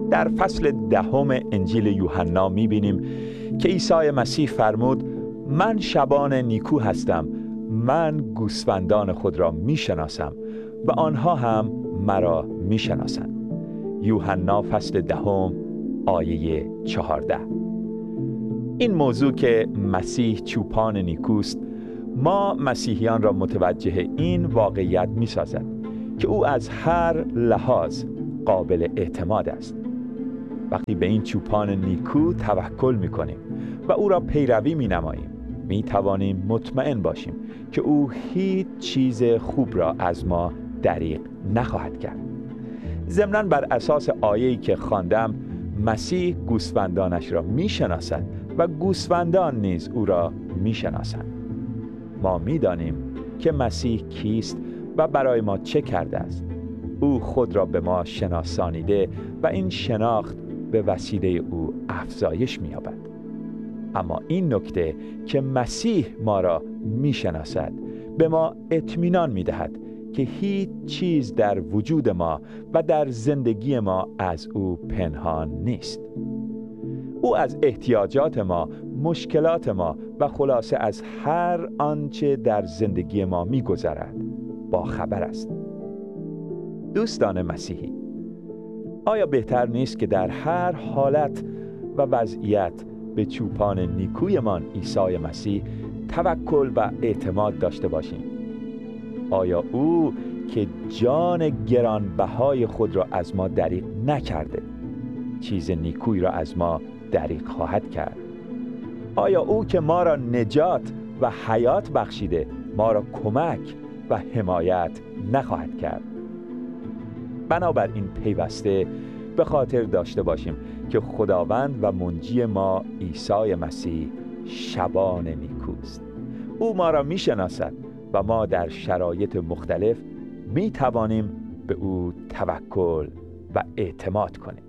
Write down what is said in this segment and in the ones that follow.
در فصل 10 انجیل یوحنا می‌بینیم که عیسی مسیح فرمود: من شبان نیکو هستم، من گوسفندان خود را میشناسم و آنها هم مرا میشناسند. یوحنا فصل 10 آیه 14. این موضوع که مسیح چوپان نیکوست ما مسیحیان را متوجه این واقعیت می‌سازد که او از هر لحاظ قابل اعتماد است. وقتی به این چوپان نیکو توکل می‌کنیم و او را پیروی می‌نماییم، می‌توانیم مطمئن باشیم که او هیچ چیز خوب را از ما دریغ نخواهد کرد. ضمناً بر اساس آیه‌ای که خواندم، مسیح گوسفندانش را می‌شناسد و گوسفندان نیز او را می‌شناسند. ما می‌دانیم که مسیح کیست و برای ما چه کرده است. او خود را به ما شناسانیده و این شناخت به وسیله او افزایش می‌یابد. اما این نکته که مسیح ما را می‌شناسد به ما اطمینان می‌دهد که هیچ چیز در وجود ما و در زندگی ما از او پنهان نیست. او از احتیاجات ما، مشکلات ما و خلاصه از هر آنچه در زندگی ما می‌گذرد با خبر است. دوستان مسیحی، آیا بهتر نیست که در هر حالت و وضعیت به چوپان نیکویمان عیسی مسیح توکل و اعتماد داشته باشیم؟ آیا او که جان گرانبهای خود را از ما دریغ نکرده، چیز نیکویی را از ما دریغ خواهد کرد؟ آیا او که ما را نجات و حیات بخشیده، ما را کمک و حمایت نخواهد کرد؟ بنابراین پیوسته به خاطر داشته باشیم که خداوند و منجی ما عیسی مسیح شبان نیکوست. او ما را میشناسد و ما در شرایط مختلف می توانیم به او توکل و اعتماد کنیم.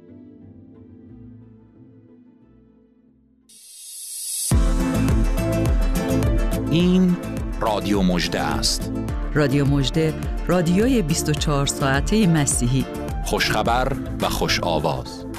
این رادیو مژده است. رادیو مژده، رادیوی 24 ساعته مسیحی. خوشخبر و خوش آواز.